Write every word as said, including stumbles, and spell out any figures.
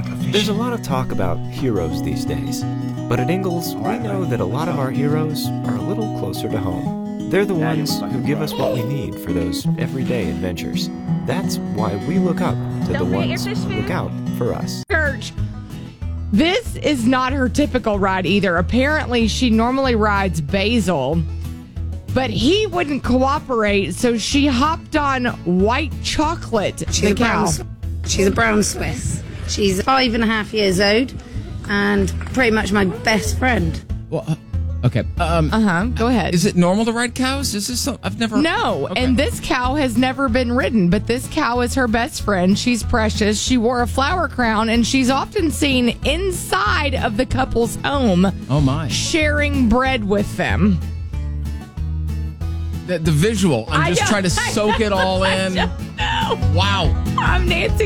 There's a lot of talk about heroes these days, but at Ingalls, we know that a lot of our heroes are a little closer to home. They're the ones who give us what we need for those everyday adventures. That's why we look up to the ones who look out for us. Church. This is not her typical ride either. Apparently, she normally rides Basil, but he wouldn't cooperate, so she hopped on White Chocolate, She's the a brown, cow. she's a brown Swiss. She's five and a half years old and pretty much my best friend. Well, uh, okay. Um, Uh-huh. Go ahead. Is it normal to ride cows? Is this some, I've never... No, Okay. and this cow has never been ridden, but this cow is her best friend. She's precious. She wore a flower crown, and she's often seen inside of the couple's home Oh, my. sharing bread with them. The, the visual. I'm I just know, trying to I soak it all I in. don't know. Wow. I'm Nancy